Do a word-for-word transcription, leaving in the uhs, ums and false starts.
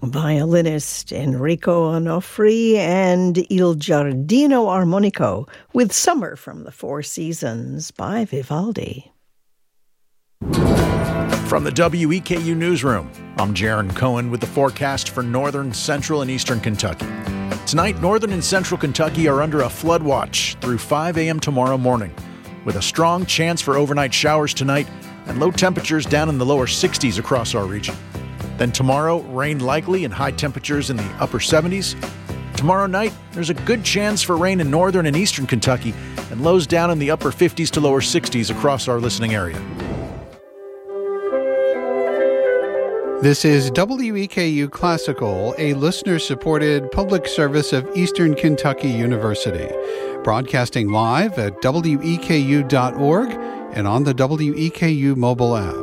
violinist Enrico Onofri and Il Giardino Armonico with Summer from the Four Seasons by Vivaldi. From the W E K U Newsroom, I'm Jaron Cohen with the forecast for northern, central, and eastern Kentucky. Tonight, northern and central Kentucky are under a flood watch through five a.m. tomorrow morning, with a strong chance for overnight showers tonight and low temperatures down in the lower sixties across our region. Then tomorrow, rain likely and high temperatures in the upper seventies. Tomorrow night, there's a good chance for rain in northern and eastern Kentucky and lows down in the upper fifties to lower sixties across our listening area. This is W E K U Classical, a listener-supported public service of Eastern Kentucky University, broadcasting live at W E K U dot org and on the W E K U mobile app.